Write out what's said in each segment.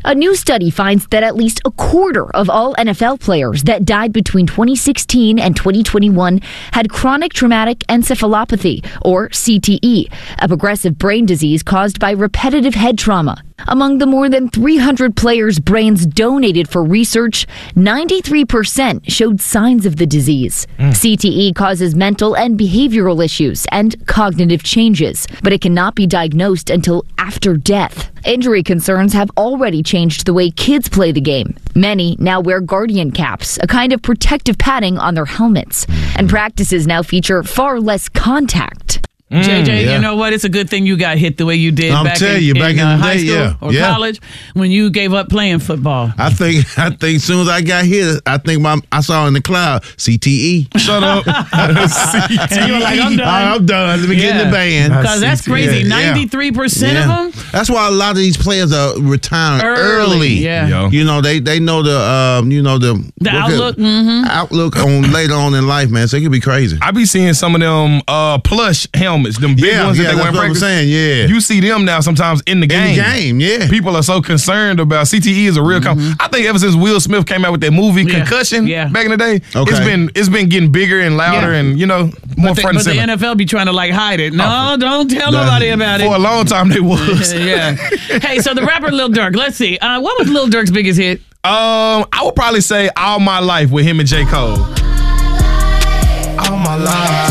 A new study finds that at least a quarter of all NFL players that died between 2016 and 2021 had chronic traumatic encephalopathy, or CTE, a progressive brain disease caused by repetitive head trauma. Among the more than 300 players' brains donated for research, 93% showed signs of the disease. CTE causes mental and behavioral issues and cognitive changes, but it cannot be diagnosed until after death. Injury concerns have already changed the way kids play the game. Many now wear guardian caps, a kind of protective padding on their helmets, and practices now feature far less contact. JJ, you know what? It's a good thing you got hit the way you did back in high school or college when you gave up playing football. I think as soon as I got hit, I saw in the cloud CTE. Shut up. CTE. And you were like, I'm done. I'm done. Let me get in the band. Because that's crazy. 93% of them. That's why a lot of these players are retiring early. Yeah. You know, they know the outlook. Outlook on later on in life, man. So it could be crazy. I be seeing some of them plush helmets. Them big ones that they wear in practice. You see them now sometimes in the game. In the game, People are so concerned about CTE is a real I think ever since Will Smith came out with that movie Concussion back in the day, it's been getting bigger and louder and more front and center. But the NFL be trying to hide it. No, don't tell nobody about it. For a long time they was. Hey, so the rapper Lil Durk, let's see. What was Lil Durk's biggest hit? I would probably say All My Life with him and J. Cole. All my life.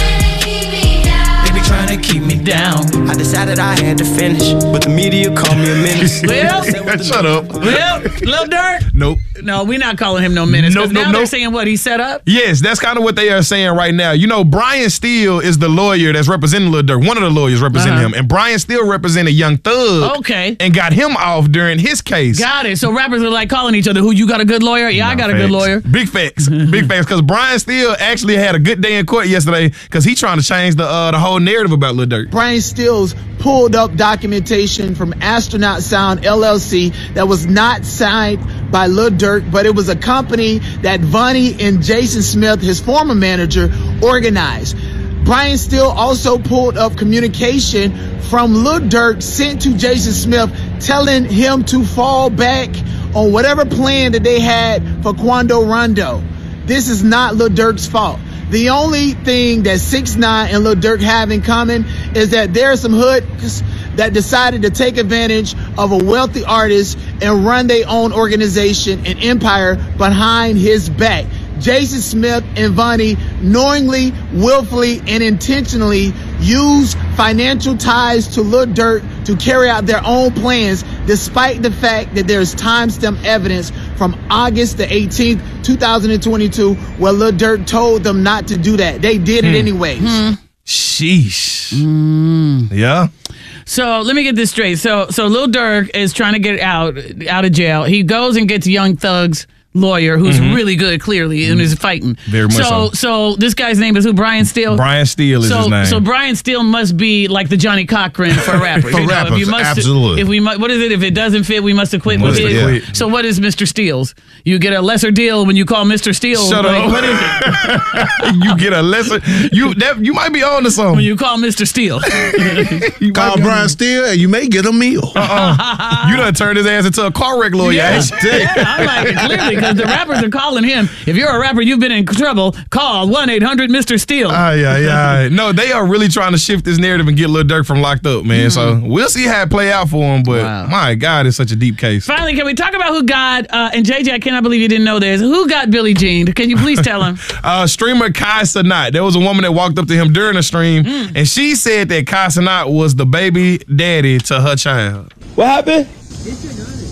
Trying to keep me down. I decided I had to finish, but the media called me a menace. Well, shut up. Well, Lil Durk? Nope. No, we're not calling him no menace. Nope. They're saying what he set up? Yes, that's kind of what they are saying right now. You know, Brian Steele is the lawyer that's representing Lil Durk. One of the lawyers representing him. And Brian Steele represented Young Thug. Okay. And got him off during his case. Got it. So rappers are like calling each other, who, you got a good lawyer? Yeah, I got a good lawyer. Big facts. Big facts. Because Brian Steele actually had a good day in court yesterday because he's trying to change the whole narrative about Lil Durk. Brian Steele's pulled up documentation from Astronaut Sound LLC that was not signed by Lil Durk, but it was a company that Vonnie and Jason Smith, his former manager, organized. Brian Steele also pulled up communication from Lil Durk sent to Jason Smith telling him to fall back on whatever plan that they had for Quando Rondo. This is not Lil Durk's fault. The only thing that 6ix9ine and Lil Durk have in common is that there are some hoods that decided to take advantage of a wealthy artist and run their own organization and empire behind his back. Jason Smith and Vonnie knowingly, willfully, and intentionally use financial ties to Lil Durk to carry out their own plans, despite the fact that there's timestamp evidence from August the 18th, 2022, where Lil Durk told them not to do that. They did it anyways. Sheesh. Yeah. So let me get this straight. So Lil Durk is trying to get out of jail. He goes and gets Young Thug's lawyer, who's really good, clearly, and is fighting. Very much so. So this guy's name is who? Brian Steele? Brian Steele is his name. So Brian Steele must be like the Johnny Cochran for rappers. For rappers, absolutely. What is it? If it doesn't fit, we must have quit with it. So what is Mr. Steele's? You get a lesser deal when you call Mr. Steele. Shut up. What is it? You get a lesser. You might be on to something. When you call Mr. Steele. Call Brian Steele and you may get a meal. You done turned his ass into a car wreck lawyer. Yeah, I'm like, clearly, because the rappers are calling him. If you're a rapper, you've been in trouble, call 1-800-Mr. Steele. No, they are really trying to shift this narrative and get Lil Durk from locked up, man. So we'll see how it play out for him, but my God, it's such a deep case. Finally, can we talk about who got, and JJ, I cannot believe you didn't know this, who got Billie Jean? Can you please tell him? Streamer Kai Cenat. There was a woman that walked up to him during the stream, and she said that Kai Cenat was the baby daddy to her child. What happened? It's your daughter.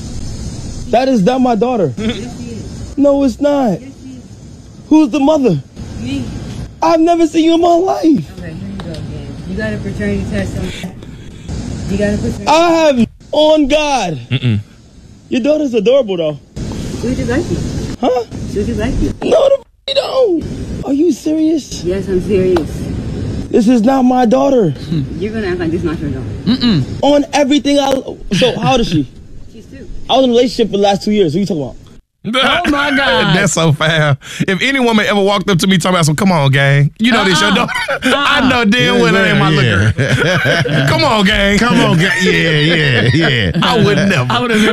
That is not my daughter. Yes, she is. No, it's not. Yes, she is. Who's the mother? Me. I've never seen you in my life. Okay, here you go again. You got a paternity test on that. You got a paternity I have, on God. Your daughter's adorable, though. She just like you. Huh? She just like you. No, the don't. Are you serious? Yes, I'm serious. This is not my daughter. You're gonna act like this is not your daughter. On everything So, how old is she? She's 2. I was in a relationship for the last 2 years. What are you talking about? Oh my God. That's so foul. If any woman ever walked up to me talking about some, come on, gang. You know this your daughter. I know damn well that ain't my looker. Come on, gang. Come on, gang. Yeah. I would never. I would have